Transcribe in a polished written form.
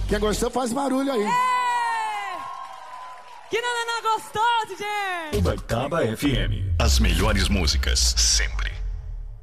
Quem gostou faz barulho aí. Que não gostoso, gente! Ubatuba FM. As melhores músicas, sempre.